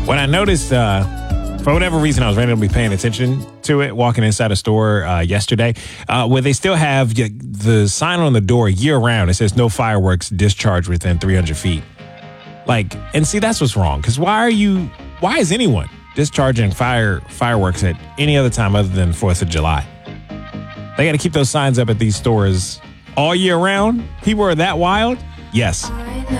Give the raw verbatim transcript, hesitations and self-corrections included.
When I noticed, uh, for whatever reason, I was randomly paying attention to it, walking inside a store uh, yesterday, uh, where they still have the sign on the door year round. It says no fireworks discharged within three hundred feet. Like, and see, that's what's wrong. Because why are you, why is anyone discharging fire fireworks at any other time other than fourth of July? They got to keep those signs up at these stores all year round. People are that wild. Yes.